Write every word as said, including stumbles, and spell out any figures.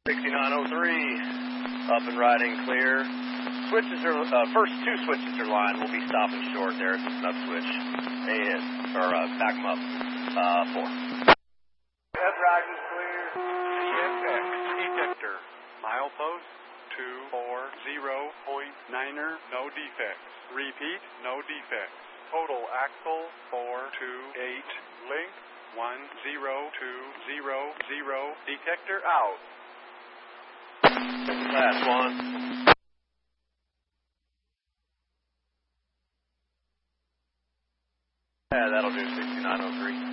sixty-nine oh three, up and riding clear. Switches are, uh, first two switches are lined. We'll be stopping short there at the snub switch. And, or, uh, back them up. Uh, four. Head ride is clear. D F X, detector. Milepost two four zero point niner, no defects. Repeat, no defects. Total axle four two eight. Length one zero two zero zero. Detector out. Last one. Yeah, that'll do sixty-nine oh three.